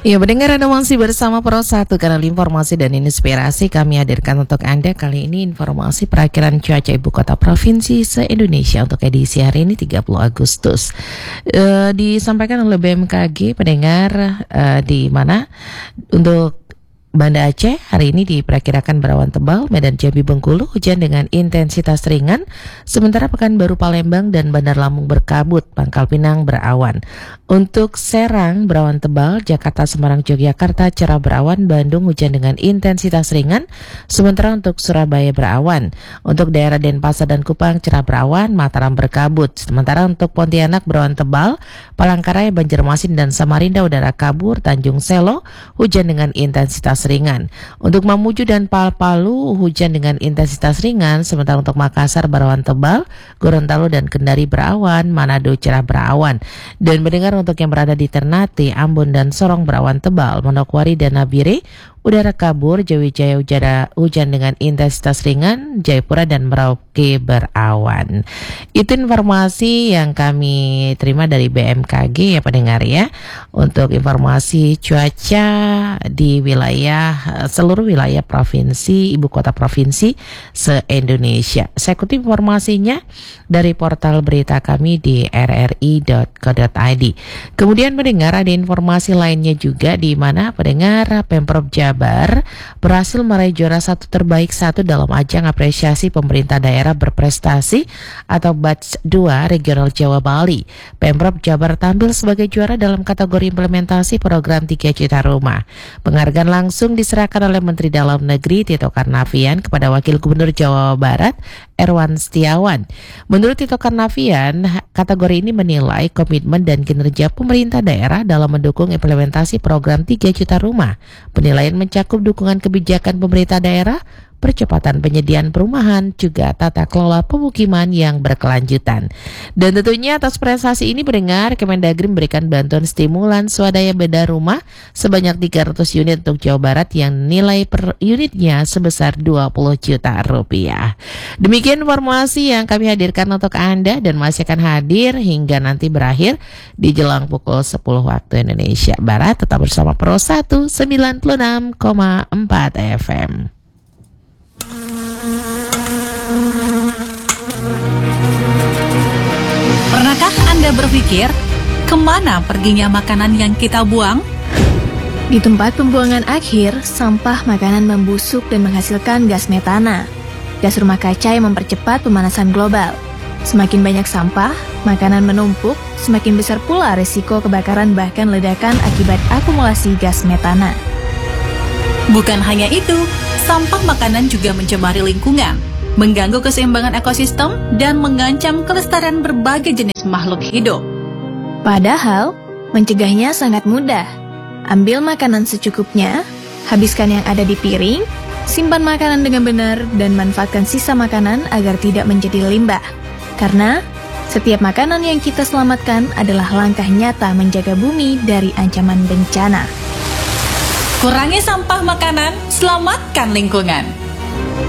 Ya, pendengar, Anda masih bersama Pro 1 Kanal Informasi dan Inspirasi. Kami hadirkan untuk Anda kali ini informasi perakiraan cuaca ibu kota provinsi se-Indonesia untuk edisi hari ini 30 Agustus. Disampaikan oleh BMKG, pendengar, di mana untuk Banda Aceh hari ini diperkirakan berawan tebal, Medan Jambi Bengkulu hujan dengan intensitas ringan, sementara Pekanbaru Palembang dan Bandar Lampung berkabut, Pangkal Pinang berawan. Untuk Serang berawan tebal, Jakarta, Semarang, Yogyakarta cerah berawan, Bandung hujan dengan intensitas ringan, sementara untuk Surabaya berawan. Untuk daerah Denpasar dan Kupang cerah berawan, Mataram berkabut, sementara untuk Pontianak berawan tebal, Palangkaraya, Banjarmasin dan Samarinda udara kabur, Tanjung Selo hujan dengan intensitas ringan. Untuk Mamuju dan Palu hujan dengan intensitas ringan, sementara untuk Makassar berawan tebal, Gorontalo dan Kendari berawan, Manado cerah berawan. Dan mendengar untuk yang berada di Ternate, Ambon dan Sorong berawan tebal, Manokwari dan Nabire udara kabur, Jawijaya hujan dengan intensitas ringan, Jayapura dan Merauke berawan. Itu informasi yang kami terima dari BMKG ya pendengar ya. Untuk informasi cuaca di wilayah seluruh wilayah provinsi, ibu kota provinsi se-Indonesia. Saya kutip informasinya dari portal berita kami di rri.co.id. Kemudian pendengar, ada informasi lainnya juga di mana pendengar Pemprov Jabar berhasil meraih juara 1 terbaik 1 dalam ajang apresiasi pemerintah daerah berprestasi atau Batch 2 Regional Jawa Bali. Pemprov Jabar tampil sebagai juara dalam kategori implementasi program 3 Juta Rumah. Penghargaan langsung diserahkan oleh Menteri Dalam Negeri Tito Karnavian kepada Wakil Gubernur Jawa Barat Erwan Setiawan. Menurut Tito Karnavian, kategori ini menilai komitmen dan kinerja pemerintah daerah dalam mendukung implementasi program 3 Juta Rumah. Penilaian mencakup dukungan kebijakan pemerintah daerah, percepatan penyediaan perumahan, juga tata kelola pemukiman yang berkelanjutan. Dan tentunya atas prestasi ini pendengar, Kemendagri memberikan bantuan stimulan swadaya beda rumah sebanyak 300 unit untuk Jawa Barat yang nilai per unitnya sebesar 20 juta rupiah. Demikian informasi yang kami hadirkan untuk Anda dan masih akan hadir hingga nanti berakhir di jelang pukul 10 waktu Indonesia Barat. Tetap bersama Pro 1 96,4 FM. Pernahkah Anda berpikir, kemana perginya makanan yang kita buang? Di tempat pembuangan akhir, sampah makanan membusuk dan menghasilkan gas metana. Gas rumah kaca yang mempercepat pemanasan global. Semakin banyak sampah, makanan menumpuk, semakin besar pula risiko kebakaran bahkan ledakan akibat akumulasi gas metana. Bukan hanya itu, sampah makanan juga mencemari lingkungan, mengganggu keseimbangan ekosistem, dan mengancam kelestarian berbagai jenis makhluk hidup. Padahal, mencegahnya sangat mudah. Ambil makanan secukupnya, habiskan yang ada di piring, simpan makanan dengan benar, dan manfaatkan sisa makanan agar tidak menjadi limbah. Karena setiap makanan yang kita selamatkan adalah langkah nyata menjaga bumi dari ancaman bencana. Kurangi sampah makanan, selamatkan lingkungan.